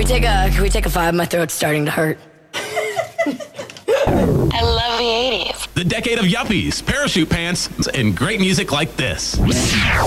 Can we take a 5? My throat's starting to hurt. I love the 80s. The decade of yuppies, parachute pants, and great music like this.